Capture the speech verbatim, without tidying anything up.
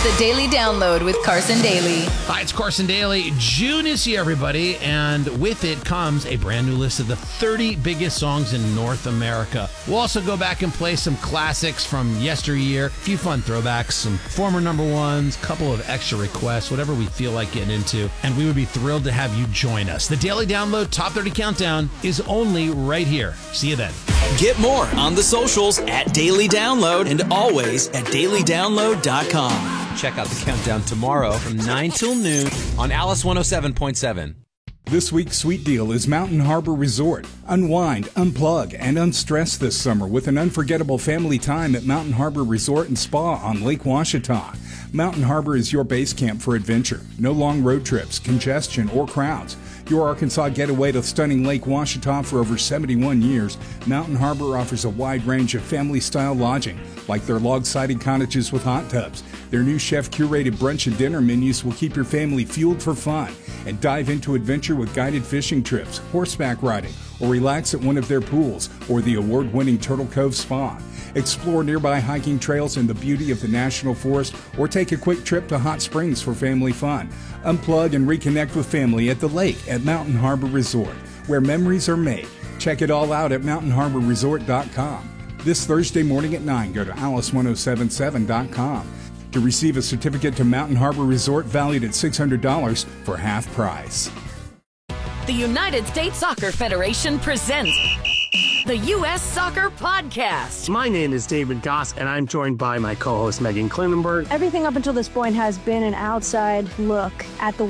the Daily Download with Carson Daly. Hi, it's Carson Daly. June is here, everybody, and with it comes a brand new list of the thirty biggest songs in North America. We'll also go back and play some classics from yesteryear, a few fun throwbacks, some former number ones, a couple of extra requests, whatever we feel like getting into, and we would be thrilled to have you join us. The Daily Download Top thirty Countdown is only right here. See you then. Get more on the socials at Daily Download and always at daily download dot com. Check out the countdown tomorrow from nine till noon on Alice one oh seven point seven. This week's sweet deal is Mountain Harbor Resort. Unwind, unplug, and unstress this summer with an unforgettable family time at Mountain Harbor Resort and Spa on Lake Ouachita. Mountain Harbor is your base camp for adventure. No long road trips, congestion, or crowds. Your Arkansas getaway to stunning Lake Ouachita for over seventy-one years, Mountain Harbor offers a wide range of family-style lodging, like their log-sided cottages with hot tubs. Their new chef-curated brunch and dinner menus will keep your family fueled for fun, and dive into adventure with guided fishing trips, horseback riding, or relax at one of their pools or the award-winning Turtle Cove Spa. Explore nearby hiking trails and the beauty of the National Forest, or take a quick trip to Hot Springs for family fun. Unplug and reconnect with family at the lake at Mountain Harbor Resort, where memories are made. Check it all out at mountain harbor resort dot com. This Thursday morning at nine, go to alice ten seventy-seven dot com to receive a certificate to Mountain Harbor Resort valued at six hundred dollars for half price. The United States Soccer Federation presents the U S Soccer Podcast. My name is David Goss, and I'm joined by my co-host Megan Klinenberg. Everything up until this point has been an outside look at the